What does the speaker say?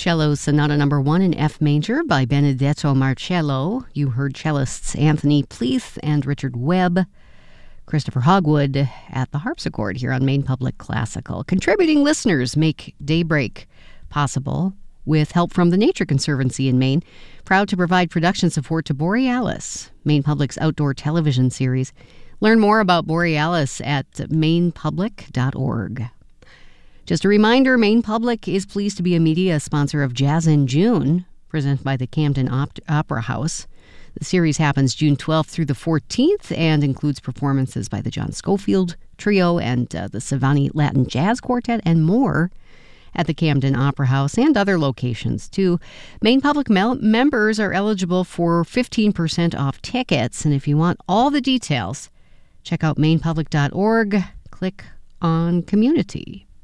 Cello Sonata No. 1 in F major by Benedetto Marcello. You heard cellists Anthony Pleath and Richard Webb. Christopher Hogwood at the harpsichord here on Maine Public Classical. Contributing listeners make Daybreak possible with help from the Nature Conservancy in Maine, proud to provide production support to Borealis, Maine Public's outdoor television series. Learn more about Borealis at mainepublic.org. Just a reminder, Maine Public is pleased to be a media sponsor of Jazz in June, presented by the Camden Opera House. The series happens June 12th through the 14th and includes performances by the John Schofield Trio and the Savani Latin Jazz Quartet and more at the Camden Opera House and other locations, too. Maine Public members are eligible for 15% off tickets, and if you want all the details, check out mainepublic.org, click on Community.